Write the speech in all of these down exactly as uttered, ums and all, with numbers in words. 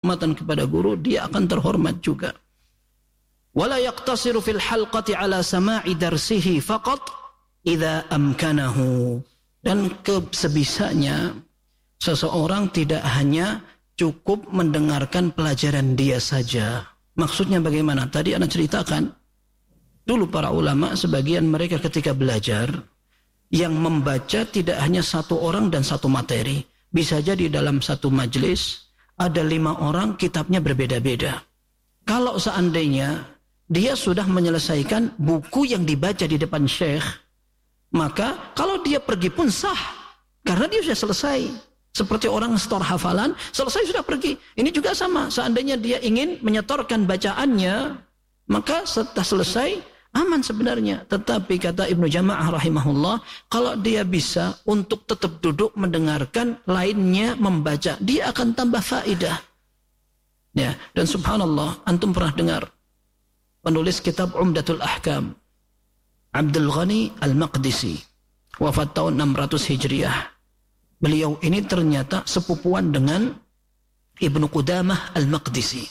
penghormatan kepada guru, dia akan terhormat juga. Wala yaqtasiru fil halqati ala sama'i darsihi faqat idza amkanahu. Dan sebisanya seseorang tidak hanya cukup mendengarkan pelajaran dia saja. Maksudnya bagaimana? Tadi Anda ceritakan, dulu para ulama sebagian mereka ketika belajar, yang membaca tidak hanya satu orang dan satu materi. Bisa jadi dalam satu majelis ada lima orang, kitabnya berbeda-beda. Kalau seandainya dia sudah menyelesaikan buku yang dibaca di depan syekh, maka kalau dia pergi pun sah, karena dia sudah selesai. Seperti orang setor hafalan, selesai sudah pergi. Ini juga sama, seandainya dia ingin menyetorkan bacaannya, maka setelah selesai, aman sebenarnya. Tetapi kata Ibnu Jama'ah rahimahullah, kalau dia bisa untuk tetap duduk mendengarkan, lainnya membaca, dia akan tambah faidah. Ya, dan subhanallah, antum pernah dengar penulis kitab Umdatul Ahkam, Abdul Ghani Al-Maqdisi, wafat tahun enam ratus Hijriah. Beliau ini ternyata sepupuan dengan Ibnu Qudamah Al-Maqdisi,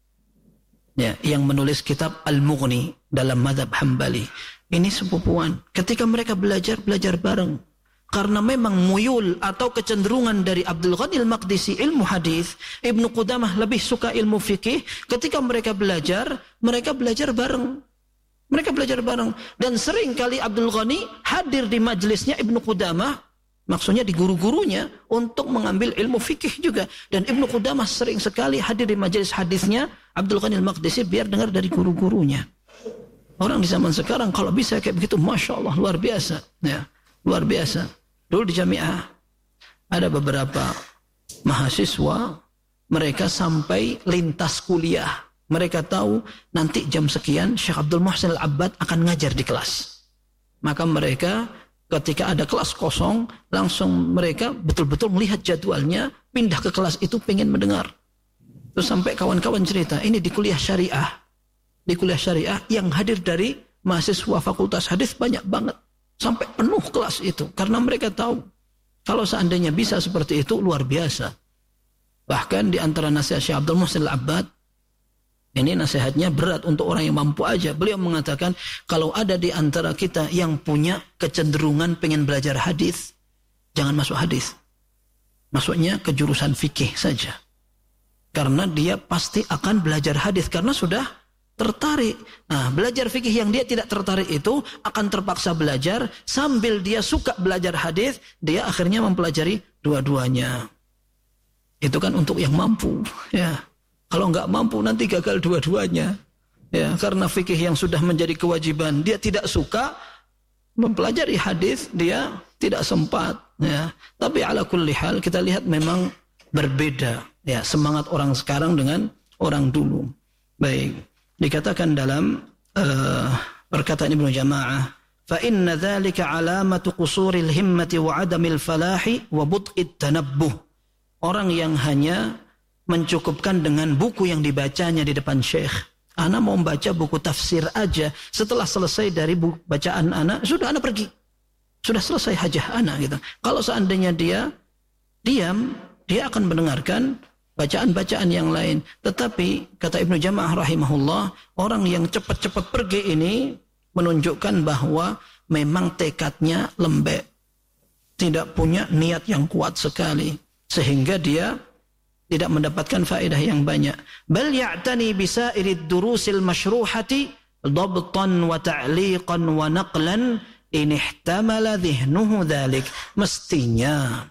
ya, yang menulis kitab Al-Mughni dalam mazhab Hambali. Ini sepupuan. Ketika mereka belajar, belajar bareng. Karena memang muyul atau kecenderungan dari Abdul Ghani Al-Maqdisi ilmu hadis, Ibnu Qudamah lebih suka ilmu fikih. Ketika mereka belajar, mereka belajar bareng. Mereka belajar bareng. Dan sering kali Abdul Ghani hadir di majelisnya Ibnu Qudamah, maksudnya di guru-gurunya, untuk mengambil ilmu fikih juga. Dan Ibnu Qudamah sering sekali hadir di majelis hadisnya Abdul Ghani Al-Maqdisi biar dengar dari guru-gurunya. Orang di zaman sekarang kalau bisa kayak begitu, masya Allah, luar biasa, ya, luar biasa. Dulu di Jami'ah ada beberapa mahasiswa, mereka sampai lintas kuliah. Mereka tahu nanti jam sekian Syekh Abdul Muhsin Al-Abbad akan ngajar di kelas. Maka mereka ketika ada kelas kosong, langsung mereka betul-betul melihat jadwalnya, pindah ke kelas itu pengen mendengar. Terus sampai kawan-kawan cerita, ini di kuliah syariah. Di kuliah syariah yang hadir dari mahasiswa fakultas hadis banyak banget. Sampai penuh kelas itu. Karena mereka tahu, kalau seandainya bisa seperti itu, luar biasa. Bahkan di antara nasihat Syekh Abdul Muhsin Al-Abbad, ini nasihatnya berat untuk orang yang mampu aja. Beliau mengatakan, kalau ada di antara kita yang punya kecenderungan pengen belajar hadis, jangan masuk hadis. Masuknya ke jurusan fikih saja. Karena dia pasti akan belajar hadis karena sudah tertarik. Nah, belajar fikih yang dia tidak tertarik itu akan terpaksa belajar sambil dia suka belajar hadis, dia akhirnya mempelajari dua-duanya. Itu kan untuk yang mampu, ya. Kalau nggak mampu nanti gagal dua-duanya. Ya, karena fikih yang sudah menjadi kewajiban, dia tidak suka mempelajari hadis, dia tidak sempat. Ya. Tapi ala kulli hal kita lihat memang berbeda. Ya, semangat orang sekarang dengan orang dulu. Baik, dikatakan dalam uh, perkataan Ibnu Jama'ah, fa inna dzalika alamatu qusuril himmati wa adamil falahi wa bud'it tanabbuh. Orang yang hanya mencukupkan dengan buku yang dibacanya di depan syekh. Ana mau membaca buku tafsir aja. Setelah selesai dari buku bacaan ana, sudah ana pergi. Sudah selesai hajah ana gitu. Kalau seandainya dia diam, dia akan mendengarkan bacaan-bacaan yang lain. Tetapi kata Ibnu Jama'ah rahimahullah, orang yang cepat-cepat pergi ini menunjukkan bahwa memang tekadnya lembek. Tidak punya niat yang kuat sekali. Sehingga dia tidak mendapatkan faedah yang banyak. Bal ya'tani bisairid durusil masyruhati dabtan wa ta'liqan wa naqlan in ihtamala dhihnuhu dhalik. Mestinya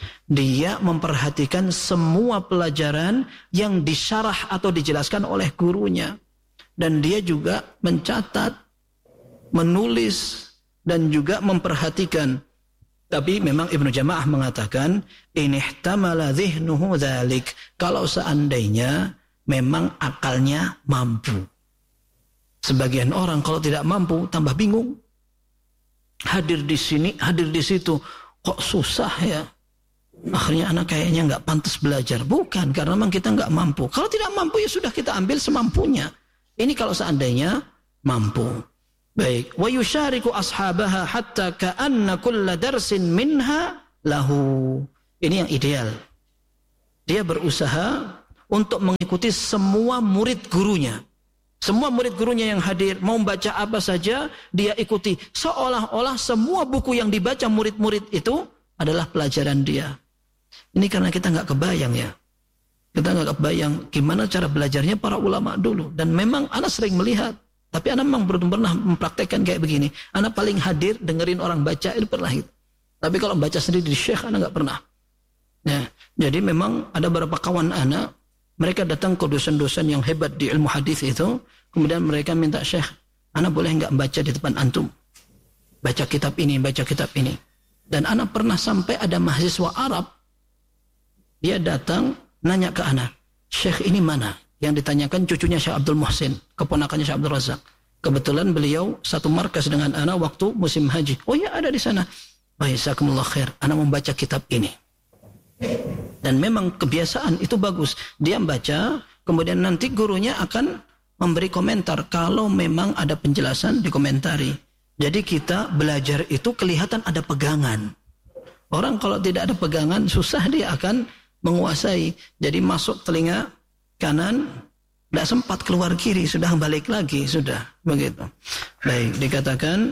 dia memperhatikan semua pelajaran yang disyarah atau dijelaskan oleh gurunya. Dan dia juga mencatat, menulis, dan juga memperhatikan. Tapi memang Ibnu Jama'ah mengatakan, in ihtamala dhihnuhu dhalik. Kalau seandainya memang akalnya mampu. Sebagian orang kalau tidak mampu tambah bingung. Hadir di sini, hadir di situ, kok susah ya. Akhirnya anak kayaknya nggak pantas belajar. Bukan, karena memang kita nggak mampu. Kalau tidak mampu ya sudah kita ambil semampunya. Ini kalau seandainya mampu. Baik, wa yusyariku ashabaha hatta ka'anna kulla darsin minha lahu. Ini yang ideal. Dia berusaha untuk mengikuti semua murid gurunya. Semua murid gurunya yang hadir, mau baca apa saja, dia ikuti. Seolah-olah semua buku yang dibaca murid-murid itu adalah pelajaran dia. Ini karena kita nggak kebayang ya. Kita nggak kebayang gimana cara belajarnya para ulama dulu. Dan memang anak sering melihat. Tapi anak memang belum pernah mempraktekkan kayak begini. Anak paling hadir, dengerin orang baca, itu pernah itu. Tapi kalau baca sendiri di syekh, anak nggak pernah. Ya, jadi memang ada beberapa kawan anak, mereka datang ke dosen-dosen yang hebat di ilmu hadis itu, kemudian mereka minta, Syekh, anak boleh nggak baca di depan antum? Baca kitab ini, baca kitab ini. Dan anak pernah sampai ada mahasiswa Arab, dia datang nanya ke anak, Syekh ini mana? Yang ditanyakan cucunya Syekh Abdul Muhsin, keponakannya Syekh Abdul Razak. Kebetulan beliau satu markas dengan anak waktu musim haji. Oh ya, ada di sana. Jazakumullah khair, anak membaca kitab ini. Dan memang kebiasaan itu bagus. Dia baca, kemudian nanti gurunya akan memberi komentar. Kalau memang ada penjelasan, dikomentari. Jadi kita belajar itu kelihatan ada pegangan. Orang kalau tidak ada pegangan, susah dia akan menguasai. Jadi masuk telinga kanan, tidak sempat keluar kiri, sudah balik lagi, sudah. Begitu. Baik, dikatakan,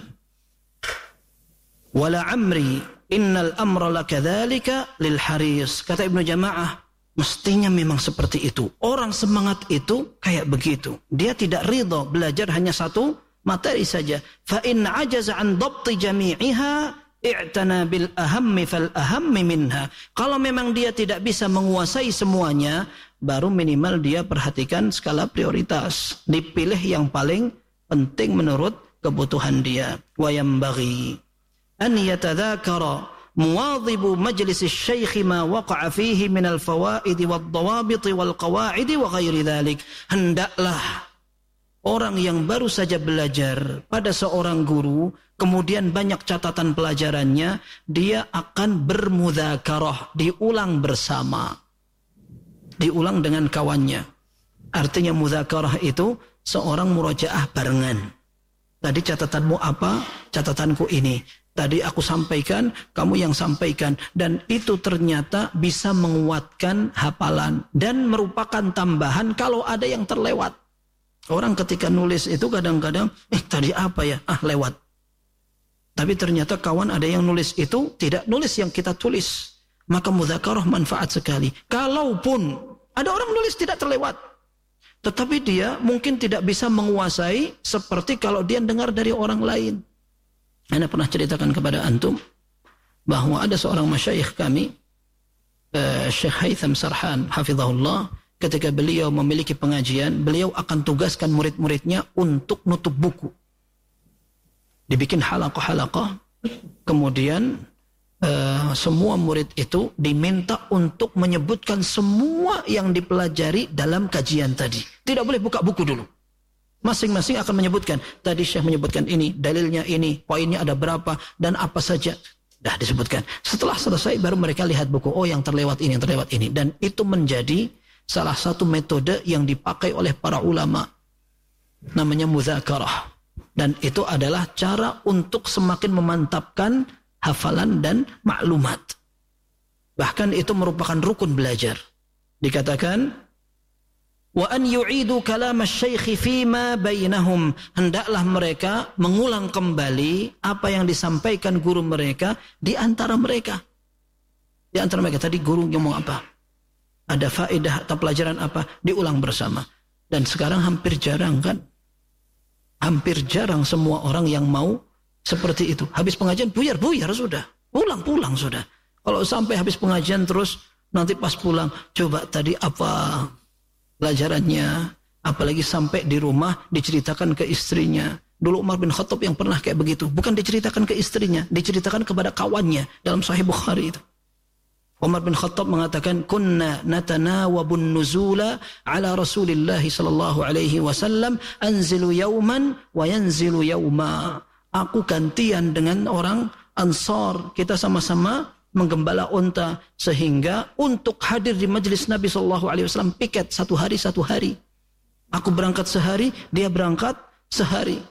wala amri innal amra lakadzalika lil haris. Kata Ibnu Jamaah, mestinya memang seperti itu. Orang semangat itu kayak begitu. Dia tidak ridha belajar hanya satu materi saja. Fa in ajaza an dhabti jami'iha i'tana bil ahammi fal ahammi minha. Kalau memang dia tidak bisa menguasai semuanya, baru minimal dia perhatikan skala prioritas. Dipilih yang paling penting menurut kebutuhan dia. Wa yambaghi an yatadhakara muwadhibu majlis asy-syaikh ma waqa'a fihi min al-fawaid wad-dawabit wal-qawa'id wa ghairi dhalik. Hendaklah orang yang baru saja belajar pada seorang guru, kemudian banyak catatan pelajarannya, dia akan bermudzakarah, diulang bersama, diulang dengan kawannya. Artinya mudzakarah itu seorang murajaah barengan. Tadi catatanmu apa? Catatanku ini. Tadi aku sampaikan, kamu yang sampaikan. Dan itu ternyata bisa menguatkan hafalan. Dan merupakan tambahan kalau ada yang terlewat. Orang ketika nulis itu kadang-kadang, eh tadi apa ya? Ah lewat. Tapi ternyata kawan ada yang nulis itu, tidak nulis yang kita tulis. Maka mudzakarah manfaat sekali. Kalaupun ada orang nulis tidak terlewat. Tetapi dia mungkin tidak bisa menguasai seperti kalau dia dengar dari orang lain. Saya pernah ceritakan kepada antum bahwa ada seorang masyayikh kami, uh, Syekh Haytham Sarhan, hafizahullah, ketika beliau memiliki pengajian, beliau akan tugaskan murid-muridnya untuk nutup buku. Dibikin halaqah-halaqah, kemudian uh, semua murid itu diminta untuk menyebutkan semua yang dipelajari dalam kajian tadi. Tidak boleh buka buku dulu. Masing-masing akan menyebutkan, tadi Syekh menyebutkan ini, dalilnya ini, poinnya ada berapa, dan apa saja. Dah disebutkan. Setelah selesai, baru mereka lihat buku. Oh, yang terlewat ini, yang terlewat ini. Dan itu menjadi salah satu metode yang dipakai oleh para ulama. Namanya mudzakarah. Dan itu adalah cara untuk semakin memantapkan hafalan dan maklumat. Bahkan itu merupakan rukun belajar. Dikatakan, wa an yu'idu kalam asy-syaikh fima bainahum. Hendaklah mereka mengulang kembali apa yang disampaikan guru mereka di antara mereka. Di antara mereka tadi guru ngomong apa? Ada faedah atau pelajaran apa? Diulang bersama. Dan sekarang hampir jarang kan? Hampir jarang semua orang yang mau seperti itu. Habis pengajian buyar-buyar sudah. Pulang-pulang sudah. Kalau sampai habis pengajian terus nanti pas pulang, coba tadi apa pelajarannya, apalagi sampai di rumah diceritakan ke istrinya. Dulu Umar bin Khattab yang pernah kayak begitu, bukan diceritakan ke istrinya, diceritakan kepada kawannya dalam Sahih Bukhari itu. Umar bin Khattab mengatakan, kunna natanawabun nuzula ala Rasulillah sallallahu alaihi wasallam, anzilu yauman wa yanzilu yauma. Aku gantian dengan orang Ansar, kita sama-sama menggembala unta, sehingga untuk hadir di majelis Nabi Shallallahu Alaihi Wasallam piket satu hari satu hari. Aku berangkat sehari, dia berangkat sehari.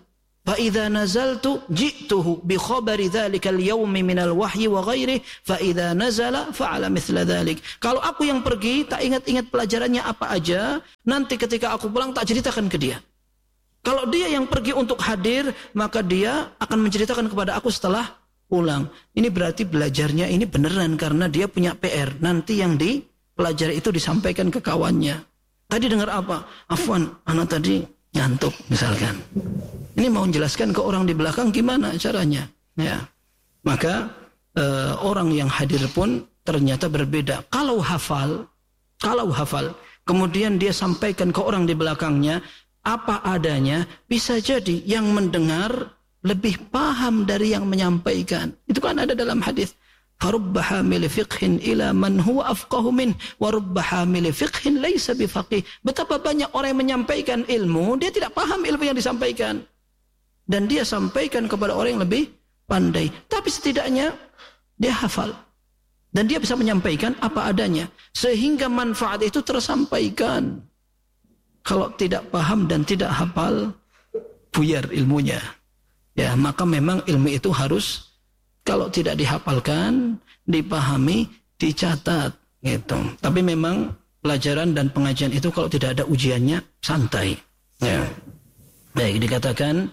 فإذا نزلت جئته بخبر ذلك اليوم من الوحي وغيره فإذا نزل فعل مثل ذلك. Kalau aku yang pergi tak ingat-ingat pelajarannya apa aja, nanti ketika aku pulang tak ceritakan ke dia. Kalau dia yang pergi untuk hadir, maka dia akan menceritakan kepada aku setelah pulang. Ini berarti belajarnya ini beneran karena dia punya P R. Nanti yang dipelajari itu disampaikan ke kawannya. Tadi dengar apa? Afwan, anak tadi ngantuk misalkan. Ini mau menjelaskan ke orang di belakang gimana caranya? Ya. Maka e, orang yang hadir pun ternyata berbeda. Kalau hafal, kalau hafal, kemudian dia sampaikan ke orang di belakangnya apa adanya, bisa jadi yang mendengar lebih paham dari yang menyampaikan. Itu kan ada dalam hadis. Farubba hamil fiqhin ila man huwa afqahu min wa rubba hamil fiqhin laysa bifaqih. Betapa banyak orang yang menyampaikan ilmu, dia tidak paham ilmu yang disampaikan. Dan dia sampaikan kepada orang yang lebih pandai. Tapi setidaknya dia hafal. Dan dia bisa menyampaikan apa adanya. Sehingga manfaat itu tersampaikan. Kalau tidak paham dan tidak hafal, buyar ilmunya. Ya, maka memang ilmu itu harus, kalau tidak dihafalkan, dipahami, dicatat. Gitu. Tapi memang pelajaran dan pengajian itu kalau tidak ada ujiannya, santai. Ya. Baik, dikatakan,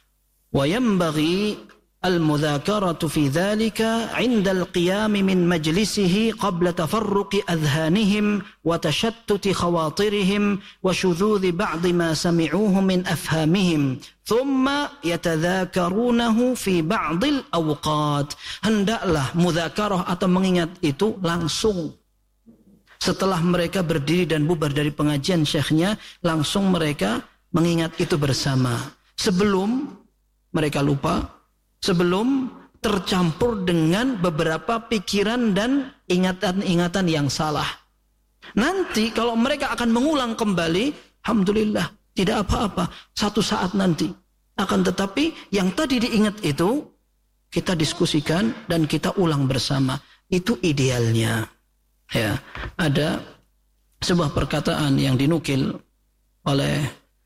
وينبغي المذاكرة في ذلك عند القيام من مجلسه قبل تفرق أذهانهم وتشتت خواطرهم وشذوذ بعض ما سمعوه من أفهامهم ثم يتذاكرونه في بعض الأوقات. Hendaklah mudzakarah atau mengingat itu langsung setelah mereka berdiri dan bubar dari pengajian syekhnya, langsung mereka mengingat itu bersama sebelum mereka lupa, sebelum tercampur dengan beberapa pikiran dan ingatan-ingatan yang salah. Nanti kalau mereka akan mengulang kembali, alhamdulillah, tidak apa-apa. Satu saat nanti. Akan tetapi yang tadi diingat itu, kita diskusikan dan kita ulang bersama. Itu idealnya. Ya, ada sebuah perkataan yang dinukil oleh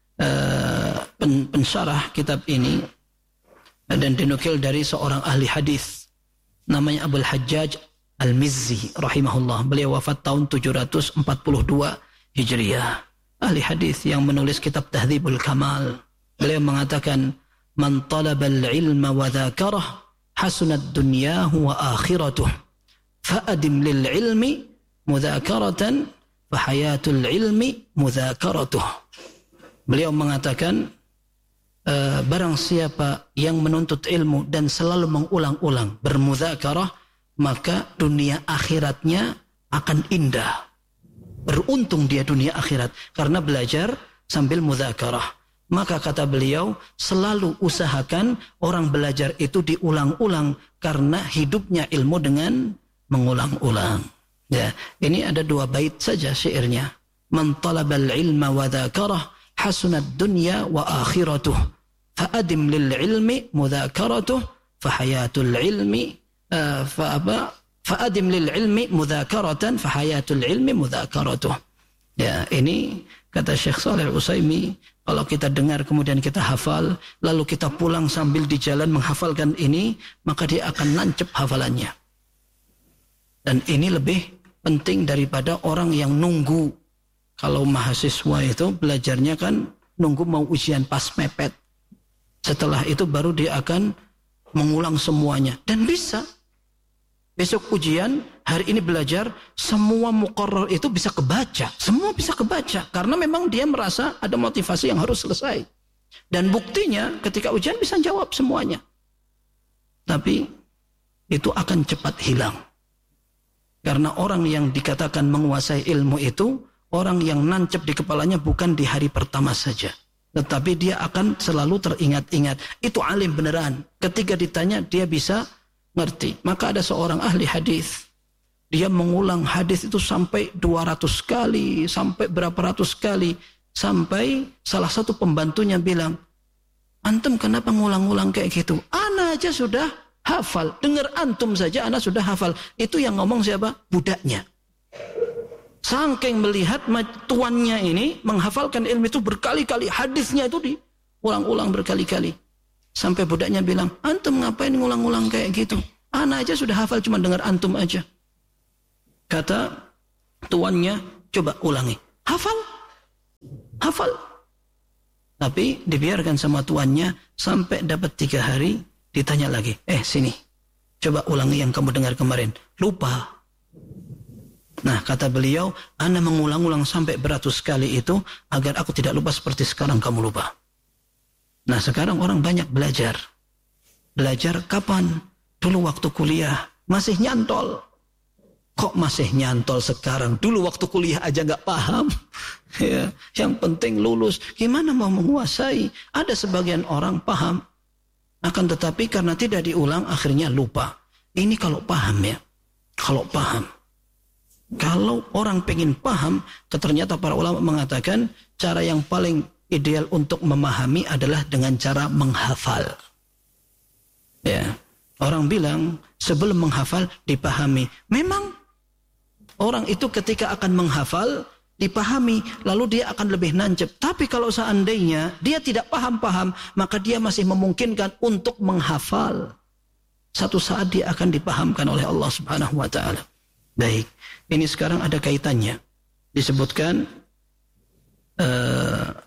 uh, pen pensyarah kitab ini, dan dinukil dari seorang ahli hadis namanya Abul Hajjaj Al-Mizzi rahimahullah. Beliau wafat tahun tujuh ratus empat puluh dua Hijriah. Ahli hadis yang menulis kitab Tahdzibul Kamal. Beliau mengatakan, "Man talabal ilma wa dzakarah hasunat dunyahu wa akhiratuh. Fa'adim lil ilmi mudzakaratan fa hayatul ilmi mudzakaratuh." Beliau mengatakan, Uh, barang siapa yang menuntut ilmu dan selalu mengulang-ulang bermudzakarah, maka dunia akhiratnya akan indah. Beruntung dia dunia akhirat karena belajar sambil mudzakarah. Maka kata beliau, selalu usahakan orang belajar itu diulang-ulang karena hidupnya ilmu dengan mengulang-ulang. Ya, ini ada dua bait saja syairnya. Man talabal ilma wa dzakarah hasunat dunya wa akhiratuh. Fa'adim lil ilmi mudzakaratuh fa hayatul ilmi uh, fa apa fa'adim lil ilmi mudzakaratan fa hayatul ilmi mudzakaratuh. Ya, ini kata Syekh Shalih Al-Utsaimin, kalau kita dengar kemudian kita hafal, lalu kita pulang sambil di jalan menghafalkan ini, maka dia akan nancep hafalannya. Dan ini lebih penting daripada orang yang nunggu. Kalau mahasiswa itu belajarnya kan nunggu mau ujian pas mepet. Setelah itu baru dia akan mengulang semuanya. Dan bisa. Besok ujian, hari ini belajar, semua muqarrar itu bisa kebaca. Semua bisa kebaca. Karena memang dia merasa ada motivasi yang harus selesai. Dan buktinya ketika ujian bisa jawab semuanya. Tapi itu akan cepat hilang. Karena orang yang dikatakan menguasai ilmu itu, orang yang nancep di kepalanya bukan di hari pertama saja. Tetapi dia akan selalu teringat-ingat. Itu alim beneran. Ketika ditanya dia bisa ngerti. Maka ada seorang ahli hadis. Dia mengulang hadis itu sampai dua ratus kali. Sampai berapa ratus kali. Sampai salah satu pembantunya bilang, antum kenapa ngulang-ngulang kayak gitu? Ana aja sudah hafal. Dengar antum saja ana sudah hafal. Itu yang ngomong siapa? Budaknya. Saking melihat tuannya ini menghafalkan ilmu itu berkali-kali, hadisnya itu diulang-ulang berkali-kali. Sampai budaknya bilang, antum ngapain ngulang-ngulang kayak gitu? Ana aja sudah hafal cuma dengar antum aja. Kata tuannya, coba ulangi. Hafal? Hafal. Tapi dibiarkan sama tuannya sampai dapat tiga hari, ditanya lagi, eh sini, coba ulangi yang kamu dengar kemarin. Lupa. Nah, kata beliau, ana mengulang-ulang sampai beratus kali itu agar aku tidak lupa seperti sekarang kamu lupa. Nah, sekarang orang banyak belajar. Belajar kapan? Dulu waktu kuliah masih nyantol. Kok masih nyantol sekarang? Dulu waktu kuliah aja nggak paham. Ya, yang penting lulus. Gimana mau menguasai? Ada sebagian orang paham, akan tetapi karena tidak diulang akhirnya lupa. Ini kalau paham ya. Kalau paham. Kalau orang pengen paham, ternyata para ulama mengatakan cara yang paling ideal untuk memahami adalah dengan cara menghafal. Ya, orang bilang sebelum menghafal dipahami. Memang orang itu ketika akan menghafal dipahami, lalu dia akan lebih nancep. Tapi kalau seandainya dia tidak paham-paham, maka dia masih memungkinkan untuk menghafal. Satu saat dia akan dipahamkan oleh Allah Subhanahu wa taala. Baik, ini sekarang ada kaitannya. Disebutkan uh,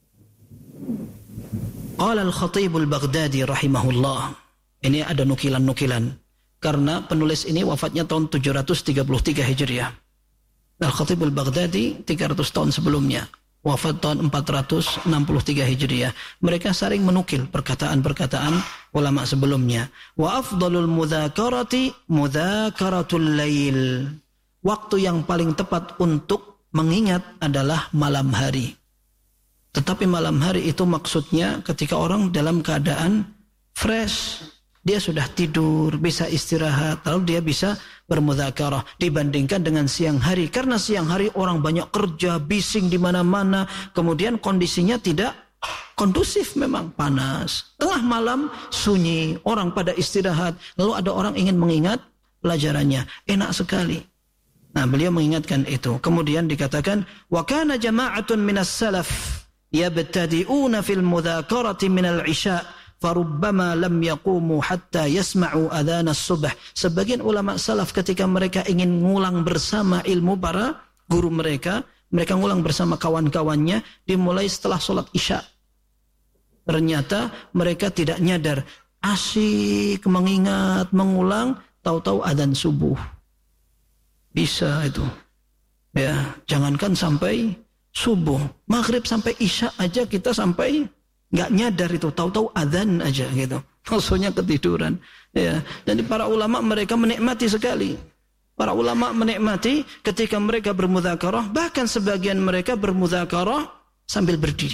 Qala al-Khatib al-Baghdadi rahimahullah. Ini ada nukilan-nukilan. Karena penulis ini wafatnya tahun tujuh ratus tiga puluh tiga Hijriah. Al-Khatib al-Baghdadi tiga ratus tahun sebelumnya. Wafat tahun empat ratus enam puluh tiga Hijriah. Mereka sering menukil perkataan-perkataan ulama sebelumnya. Wa afdalul mudzakarati mudzakaratul lail. Waktu yang paling tepat untuk mengingat adalah malam hari. Tetapi malam hari itu maksudnya ketika orang dalam keadaan fresh, dia sudah tidur, bisa istirahat, lalu dia bisa bermudzakarah dibandingkan dengan siang hari. Karena siang hari orang banyak kerja, bising di mana-mana, kemudian kondisinya tidak kondusif, memang panas. Tengah malam sunyi, orang pada istirahat, lalu ada orang ingin mengingat pelajarannya, enak sekali. Nah, beliau mengingatkan itu. Kemudian dikatakan, wa kana jama'atun minas salaf yabtadi'una fil mudzakarati minal isya' farubbama lam yaqumu hatta yasma'u adhan as-subh. Sebagian ulama salaf ketika mereka ingin ngulang bersama ilmu para guru mereka, mereka ngulang bersama kawan-kawannya dimulai setelah sholat isya. Ternyata mereka tidak nyadar, asyik mengingat, mengulang, tahu-tahu adzan subuh. Bisa itu. Ya, jangankan sampai subuh, maghrib sampai isya aja kita sampai nggak nyadar itu, tahu-tahu adzan aja gitu. Maksudnya ketiduran. Ya, jadi para ulama mereka menikmati sekali. Para ulama menikmati ketika mereka bermudzakarah, bahkan sebagian mereka bermudzakarah sambil berdiri.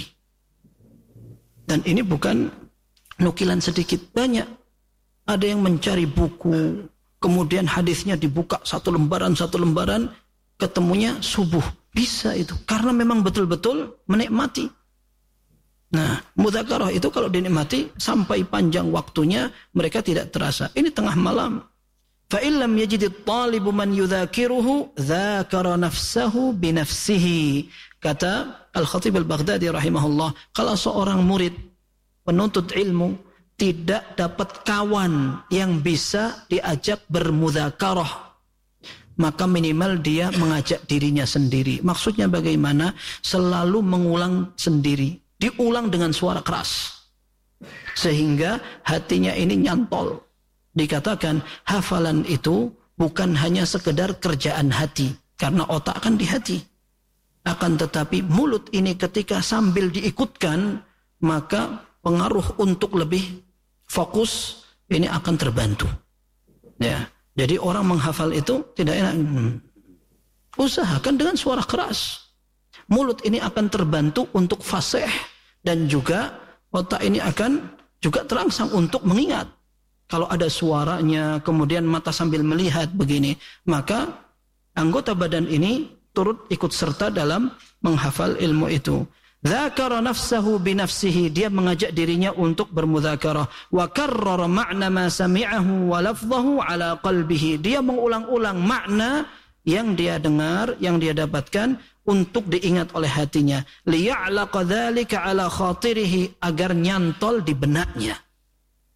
Dan ini bukan nukilan sedikit, banyak. Ada yang mencari buku, kemudian hadisnya dibuka satu lembaran satu lembaran, ketemunya subuh. Bisa itu, karena memang betul-betul menikmati. Nah, mudzakarah itu kalau dinikmati sampai panjang waktunya, mereka tidak terasa. Ini tengah malam. Fa illam yajidit talibu man yudzakiruhu dzakara nafsahu binafsihi. Kata Al-Khatib Al-Baghdadi rahimahullah, kalau seorang murid penuntut ilmu tidak dapat kawan yang bisa diajak bermudzakarah, maka minimal dia mengajak dirinya sendiri. Maksudnya bagaimana? Selalu mengulang sendiri. Diulang dengan suara keras. Sehingga hatinya ini nyantol. Dikatakan hafalan itu bukan hanya sekedar kerjaan hati. Karena otak akan di hati. Akan tetapi mulut ini ketika sambil diikutkan, maka pengaruh untuk lebih fokus ini akan terbantu. Ya. Jadi orang menghafal itu tidak enak. Hmm. Usahakan dengan suara keras. Mulut ini akan terbantu untuk fasih. Dan juga otak ini akan juga terangsang untuk mengingat. Kalau ada suaranya, kemudian mata sambil melihat begini, maka anggota badan ini turut ikut serta dalam menghafal ilmu itu. Dzakara nafsahu binafsihi, dia mengajak dirinya untuk bermudzakarah. Wa karrara ma'na ma sami'ahu wa lafzahu ala qalbihi, dia mengulang-ulang makna yang dia dengar, yang dia dapatkan untuk diingat oleh hatinya. Liya'laqa dzalika ala khatirihi, agar nyantol di benaknya.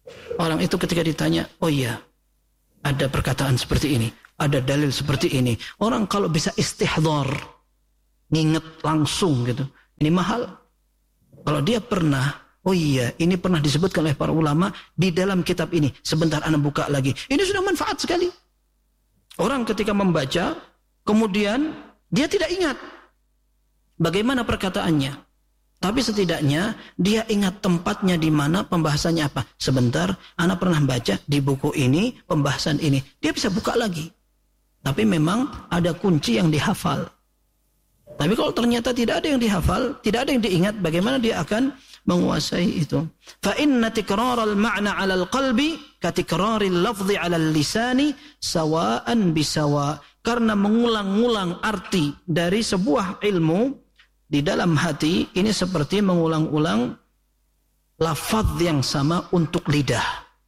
Orang itu ketika ditanya, oh iya, ada perkataan seperti ini, ada dalil seperti ini. Orang kalau bisa istihdhar, nginget langsung gitu, ini mahal. Kalau dia pernah, oh iya, ini pernah disebutkan oleh para ulama di dalam kitab ini. Sebentar anak buka lagi. Ini sudah manfaat sekali. Orang ketika membaca, kemudian dia tidak ingat bagaimana perkataannya. Tapi setidaknya dia ingat tempatnya di mana, pembahasannya apa. Sebentar, anak pernah baca di buku ini, pembahasan ini. Dia bisa buka lagi. Tapi memang ada kunci yang dihafal. Tapi kalau ternyata tidak ada yang dihafal, tidak ada yang diingat, bagaimana dia akan menguasai itu. Fa inna tikraral ma'na 'alal qalbi ka tikraril lafzi 'alal lisani sawa'an bisawa. Karena mengulang-ulang arti dari sebuah ilmu di dalam hati ini seperti mengulang-ulang lafaz yang sama untuk lidah.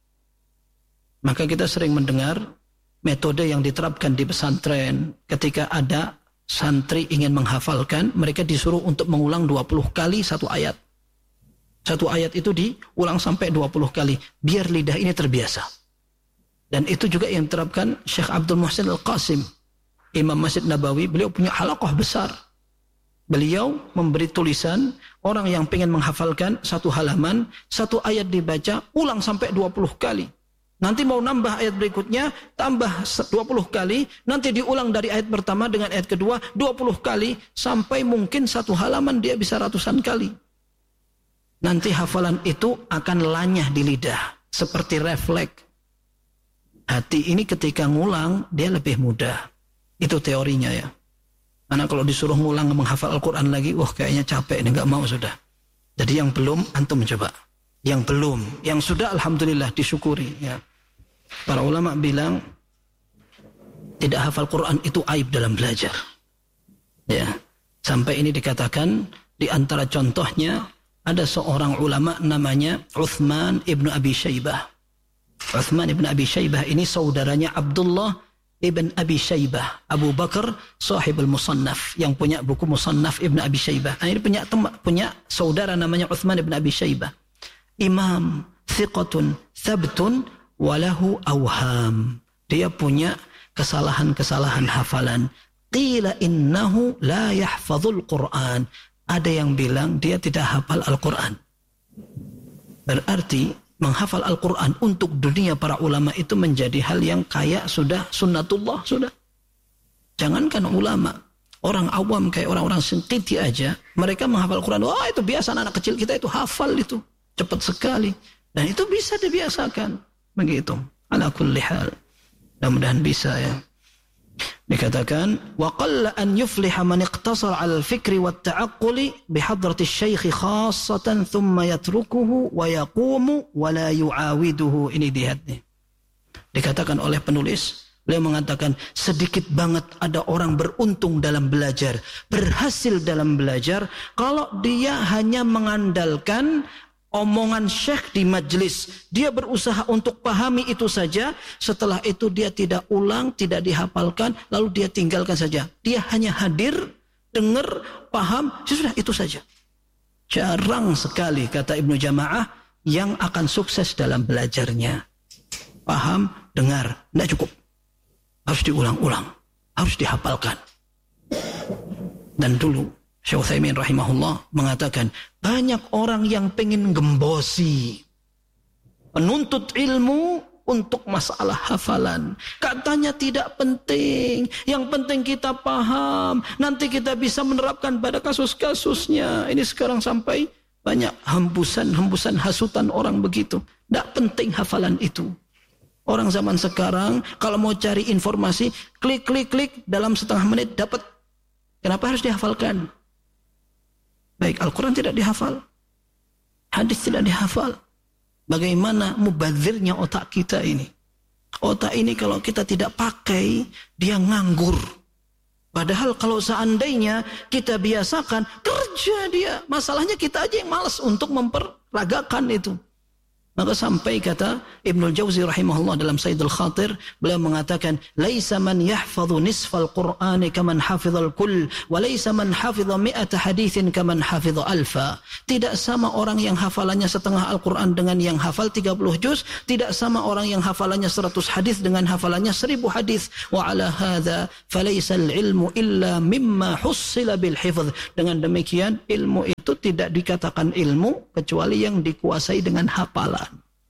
Maka kita sering mendengar metode yang diterapkan di pesantren ketika ada santri ingin menghafalkan, mereka disuruh untuk mengulang dua puluh kali satu ayat. Satu ayat itu diulang sampai dua puluh kali biar lidah ini terbiasa. Dan itu juga yang diterapkan Syekh Abdul Muhsin Al-Qasim, Imam Masjid Nabawi. Beliau punya halaqah besar. Beliau memberi tulisan, orang yang pengen menghafalkan satu halaman, satu ayat dibaca, ulang sampai dua puluh kali. Nanti mau nambah ayat berikutnya, tambah dua puluh kali, nanti diulang dari ayat pertama dengan ayat kedua, dua puluh kali, sampai mungkin satu halaman dia bisa ratusan kali. Nanti hafalan itu akan lanyah di lidah, seperti refleks. Hati ini ketika ngulang, dia lebih mudah. Itu teorinya ya. Karena kalau disuruh ngulang menghafal Al-Quran lagi, wah kayaknya capek ini, gak mau sudah. Jadi yang belum, antum coba. Yang belum, yang sudah alhamdulillah disyukuri. Ya. Para ulama bilang, tidak hafal Quran itu aib dalam belajar. Ya. Sampai ini dikatakan, di antara contohnya, ada seorang ulama namanya Uthman ibnu Abi Shaybah. Uthman ibnu Abi Shaybah ini saudaranya Abdullah Ibn Abi Shaybah, Abu Bakar sahibul Musannaf, yang punya buku Musannaf Ibn Abi Shaybah. Nah, ini punya punya saudara namanya Uthman Ibn Abi Shaybah. Imam thiqatun thabtun walahu awham. Dia punya kesalahan-kesalahan hafalan. Qila innahu la yahfazul Quran. Ada yang bilang dia tidak hafal Al-Quran. Berarti menghafal Al-Quran untuk dunia para ulama itu menjadi hal yang kayak sudah sunnatullah sudah. Jangankan ulama, orang awam kayak orang-orang sengkiti aja, mereka menghafal Al-Quran. Wah itu biasa, anak kecil kita itu hafal itu cepat sekali, dan itu bisa dibiasakan begitu. Ala kulli hal, mudah-mudahan bisa ya. Dikatakan wa qalla an yufliha man iqtasara 'ala al-fikri wat ta'aqquli bi hadrati asy-syaikh khassatan thumma yatrukuhu wa yaqumu wa la yu'awiduhu. Ini lihat nih. Dikatakan oleh penulis, beliau mengatakan sedikit banget ada orang beruntung dalam belajar, berhasil dalam belajar kalau dia hanya mengandalkan omongan syekh di majlis. Dia berusaha untuk pahami itu saja. Setelah itu dia tidak ulang, tidak dihafalkan, lalu dia tinggalkan saja. Dia hanya hadir, dengar, paham, sudah itu saja. Jarang sekali, kata Ibnu Jamaah, yang akan sukses dalam belajarnya. Paham, dengar, tidak cukup. Harus diulang-ulang, harus dihafalkan. Dan dulu Syekh Utsaimin rahimahullah mengatakan, banyak orang yang pengen gembosi, menuntut ilmu untuk masalah hafalan. Katanya tidak penting, yang penting kita paham, nanti kita bisa menerapkan pada kasus-kasusnya. Ini sekarang sampai banyak hembusan-hembusan hasutan orang begitu. Tidak penting hafalan itu. Orang zaman sekarang kalau mau cari informasi, klik-klik-klik dalam setengah menit dapat. Kenapa harus dihafalkan? Baik, Al-Quran tidak dihafal, hadis tidak dihafal. Bagaimana mubadzirnya otak kita ini? Otak ini kalau kita tidak pakai, dia nganggur. Padahal kalau seandainya kita biasakan, kerja dia. Masalahnya kita aja yang malas untuk memperagakan itu. Maka sampai kata Ibnul Jauzi rahimahullah dalam Sayyidul Khatir, beliau mengatakan, "Laisa man yahfadhu nisfal Qur'ani kaman hafidhal kull, wa laisa man hafidha mi'ata haditsin kaman hafidha alfa." Tidak sama orang yang hafalannya setengah Al-Qur'an dengan yang hafal tiga puluh juz, tidak sama orang yang hafalannya seratus hadis dengan hafalannya seribu hadis. Wa ala hadza falaysa al-ilmu illa mimma hussila bil hifdz. Dengan demikian ilmu itu tidak dikatakan ilmu kecuali yang dikuasai dengan hafalan.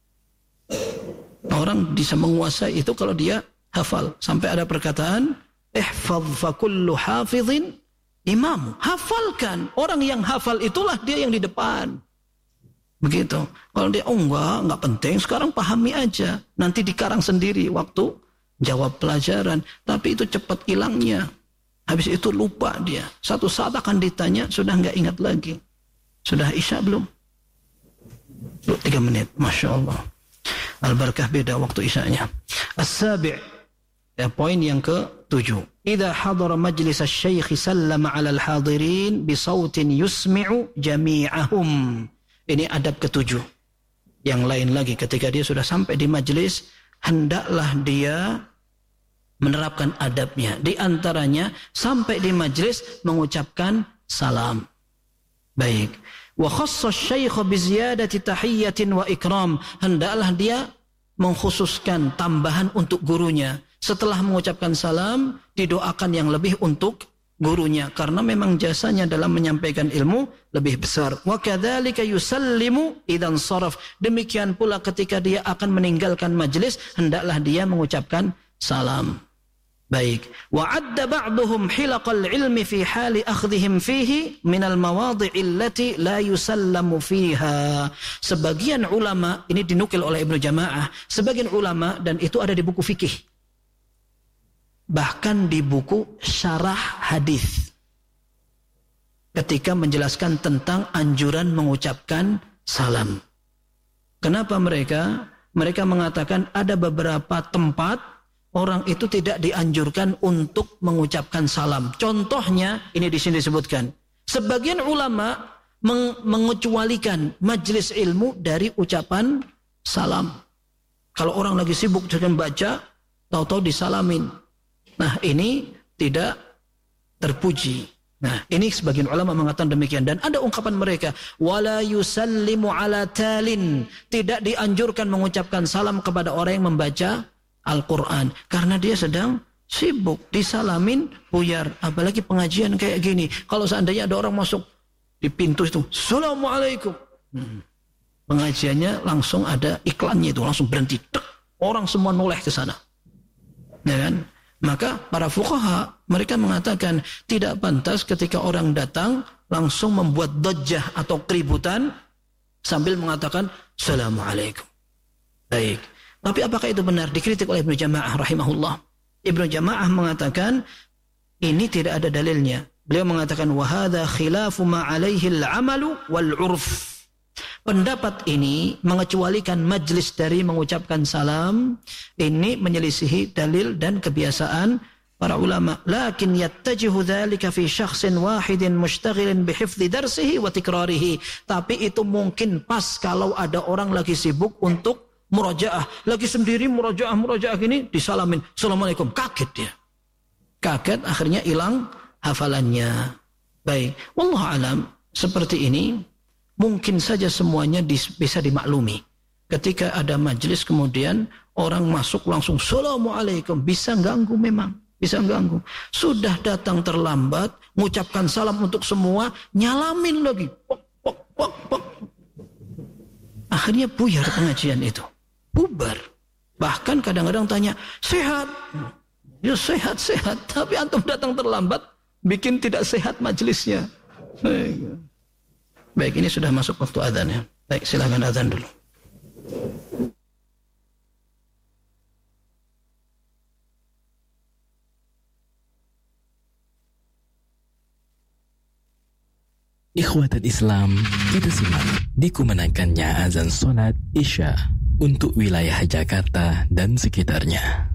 Orang bisa menguasai itu kalau dia hafal. Sampai ada perkataan, ihfadz fa kullu hafizin imam. Hafalkan. Orang yang hafal itulah dia yang di depan. Begitu. Kalau dia, oh enggak, enggak penting, sekarang pahami aja. Nanti dikarang sendiri waktu jawab pelajaran. Tapi itu cepat hilangnya. Habis itu lupa dia. Satu saat akan ditanya, sudah enggak ingat lagi. Sudah isya belum? Tiga menit. Masya Allah. Al-barakah beda waktu isyanya. As-sabi'. Ya, poin yang ketujuh. Idza hadara majlis asy-syaikh sallama 'alal hadirin bi sautin yusmi'u jami'ahum. Ini adab ketujuh. Yang lain lagi, ketika dia sudah sampai di majlis, hendaklah dia menerapkan adabnya. Di antaranya sampai di majlis mengucapkan salam. Baik. Wa khassa asy-syaikh bi ziyadati tahiyyatin wa ikram. Hendaklah dia mengkhususkan tambahan untuk gurunya. Setelah mengucapkan salam, didoakan yang lebih untuk gurunya, karena memang jasanya dalam menyampaikan ilmu lebih besar. Wa kadzalika yusallimu idzan saraf. Demikian pula ketika dia akan meninggalkan majlis, hendaklah dia mengucapkan salam. Baik. Wa adda ba'dhum hilaqal ilmi fi hali akhdhihim fihi min al mawadhi'i allati la yusallamu fiha. Sebagian ulama, ini dinukil oleh Ibnu Jamaah, sebagian ulama, dan itu ada di buku fikih. Bahkan di buku syarah hadis, ketika menjelaskan tentang anjuran mengucapkan salam. Kenapa mereka? Mereka mengatakan ada beberapa tempat orang itu tidak dianjurkan untuk mengucapkan salam. Contohnya, ini di sini disebutkan. Sebagian ulama meng- mengecualikan majlis ilmu dari ucapan salam. Kalau orang lagi sibuk dengan baca, tahu-tahu disalamin. Nah, ini tidak terpuji. Nah, ini sebagian ulama mengatakan demikian. Dan ada ungkapan mereka, wala yusallimu ala talin. Tidak dianjurkan mengucapkan salam kepada orang yang membaca Al-Quran. Karena dia sedang sibuk. Disalamin, buyar. Apalagi pengajian kayak gini. Kalau seandainya ada orang masuk di pintu itu, Assalamualaikum. Hmm. Pengajiannya langsung ada iklannya itu. Langsung berhenti. Tek. Orang semua noleh ke sana. Ya kan? Maka para fuqaha, mereka mengatakan tidak pantas ketika orang datang langsung membuat dajjah atau keributan sambil mengatakan Assalamualaikum. Baik. Tapi apakah itu benar? Dikritik oleh Ibnu Jamaah rahimahullah. Ibnu Jamaah mengatakan ini tidak ada dalilnya. Beliau mengatakan wa hadza khilafu ma 'alaihi al-'amalu wal 'urf. Pendapat ini mengecualikan majlis dari mengucapkan salam. Ini menyelisihi dalil dan kebiasaan para ulama. Lakin yattajihu dzalika fi syakhsin wahidin mushtaghilin bihifdzi darsihi wa tikrarihi. Tapi itu mungkin pas kalau ada orang lagi sibuk untuk murajaah, lagi sendiri murajaah murajaah gini, disalamin Assalamualaikum, kaget dia. Kaget, akhirnya hilang hafalannya. Baik, wallahu alam, seperti ini mungkin saja semuanya bisa dimaklumi. Ketika ada majelis kemudian orang masuk langsung Assalamualaikum, bisa ganggu memang, bisa ganggu. Sudah datang terlambat, mengucapkan salam untuk semua, nyalamin lagi. Pok, pok, pok, pok. Akhirnya buyar pengajian itu. Bubar. Bahkan kadang-kadang tanya, sehat? Ya sehat-sehat, tapi antum datang terlambat, bikin tidak sehat majelisnya. Baik. Baik, ini sudah masuk waktu azan ya. Baik, silakan azan dulu. Ikhwatul Islam, kita simak dikumenangkannya azan salat Isya untuk wilayah Jakarta dan sekitarnya.